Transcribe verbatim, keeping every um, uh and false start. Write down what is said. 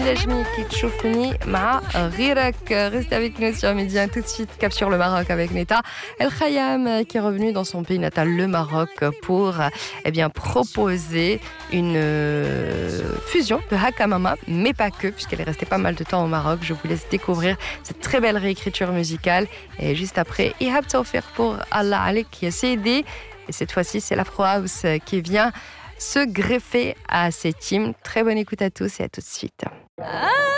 Lajmi qui tchoufni ma Rirak. Restez avec nous sur Midi. Tout de suite, cap sur le Maroc avec Neta El Khayam qui est revenu dans son pays natal, le Maroc, pour eh bien, proposer une euh, fusion de Hakamama, mais pas que, puisqu'elle est restée pas mal de temps au Maroc. Je vous laisse découvrir cette très belle réécriture musicale. Et juste après, Ihab Tawfiq pour Allah Alik qui a cédé. Et cette fois-ci, c'est l'Afro House qui vient se greffer à cette hymne. Très bonne écoute à tous et à tout de suite.